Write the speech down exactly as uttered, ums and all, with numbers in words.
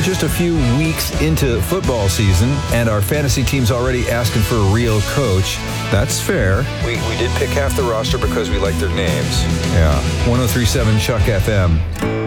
just a few weeks into football season, and our fantasy team's already asking for a real coach. That's fair. We, we did pick half the roster because we like their names. Yeah. one oh three point seven Chuck F M.